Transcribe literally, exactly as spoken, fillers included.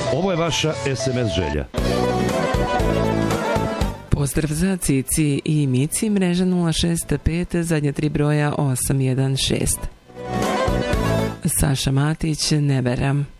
Ovo je vaša es em es želja. Pozdrav za Cici i Mici, mreža nula šest pet, zadnje tri broja osam jedan šest. Saša Matić, ne veram.